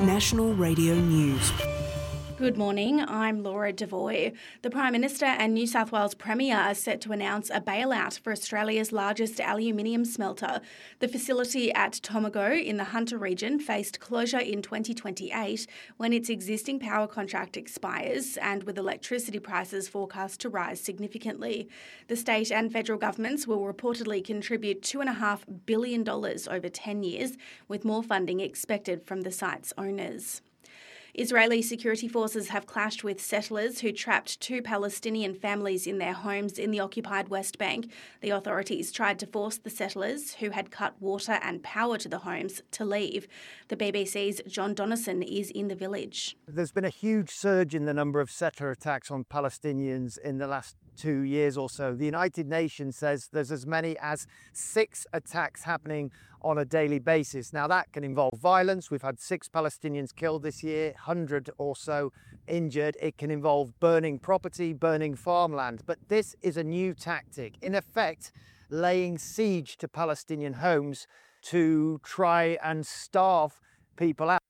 National Radio News. Good morning, I'm Laura Devoy. The Prime Minister and New South Wales Premier are set to announce a bailout for Australia's largest aluminium smelter. The facility at Tomago in the Hunter region faced closure in 2028 when its existing power contract expires and with electricity prices forecast to rise significantly. The state and federal governments will reportedly contribute $2.5 billion over 10 years, with more funding expected from the site's owners. Israeli security forces have clashed with settlers who trapped 2 Palestinian families in their homes in the occupied West Bank. The authorities tried to force the settlers, who had cut water and power to the homes, to leave. The BBC's John Donnison is in the village. There's been a huge surge in the number of settler attacks on Palestinians in the last 2 years or so. The United Nations says there's as many as 6 attacks happening on a daily basis. Now, that can involve violence. We've had 6 Palestinians killed this year, 100 or so injured. It can involve burning property, burning farmland. But this is a new tactic, in effect, laying siege to Palestinian homes to try and starve people out.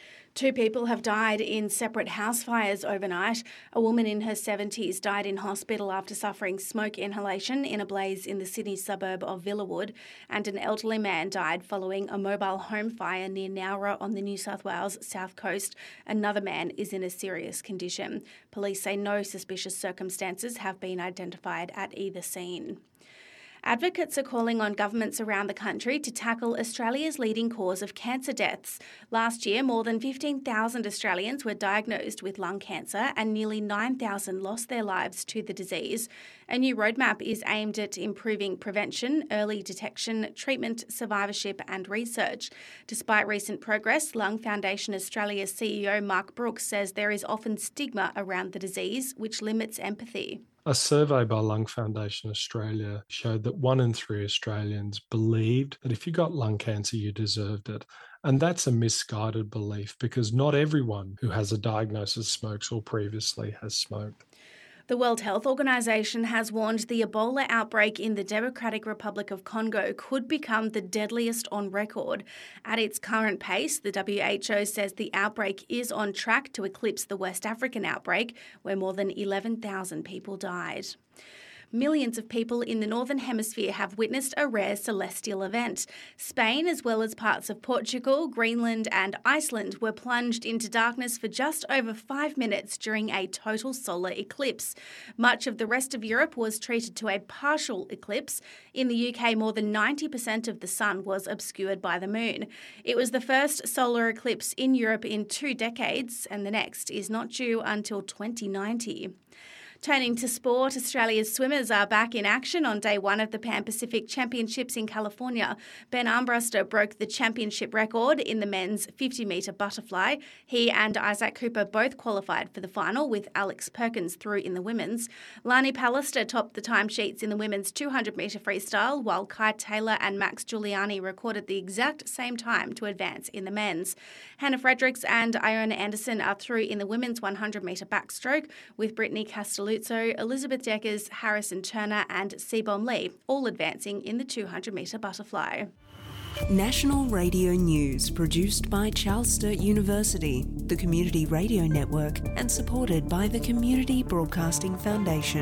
2 people have died in separate house fires overnight. A woman in her 70s died in hospital after suffering smoke inhalation in a blaze in the Sydney suburb of Villawood, and an elderly man died following a mobile home fire near Nowra on the New South Wales south coast. Another man is in a serious condition. Police say no suspicious circumstances have been identified at either scene. Advocates are calling on governments around the country to tackle Australia's leading cause of cancer deaths. Last year, more than 15,000 Australians were diagnosed with lung cancer and nearly 9,000 lost their lives to the disease. A new roadmap is aimed at improving prevention, early detection, treatment, survivorship and research. Despite recent progress, Lung Foundation Australia's CEO Mark Brooks says there is often stigma around the disease, which limits empathy. A survey by Lung Foundation Australia showed that 1 in 3 Australians believed that if you got lung cancer, you deserved it. And that's a misguided belief, because not everyone who has a diagnosis smokes or previously has smoked. The World Health Organization has warned the Ebola outbreak in the Democratic Republic of Congo could become the deadliest on record. At its current pace, the WHO says the outbreak is on track to eclipse the West African outbreak, where more than 11,000 people died. Millions of people in the Northern Hemisphere have witnessed a rare celestial event. Spain, as well as parts of Portugal, Greenland and Iceland, were plunged into darkness for just over 5 minutes during a total solar eclipse. Much of the rest of Europe was treated to a partial eclipse. In the UK, more than 90% of the sun was obscured by the moon. It was the first solar eclipse in Europe in 2 decades, and the next is not due until 2090. Turning to sport, Australia's swimmers are back in action on day 1 of the Pan Pacific Championships in California. Ben Armbruster broke the championship record in the men's 50-metre butterfly. He and Isaac Cooper both qualified for the final, with Alex Perkins through in the women's. Lani Pallister topped the timesheets in the women's 200-metre freestyle, while Kai Taylor and Max Giuliani recorded the exact same time to advance in the men's. Hannah Fredericks and Iona Anderson are through in the women's 100-metre backstroke, with Brittany Castelluzzo, Elizabeth Deckers, Harrison Turner and Seabom Lee all advancing in the 200-metre butterfly. National Radio News, produced by Charles Sturt University, the Community Radio Network, and supported by the Community Broadcasting Foundation.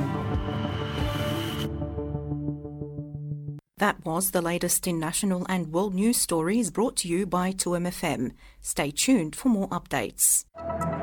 That was the latest in national and world news stories, brought to you by 2MFM. Stay tuned for more updates.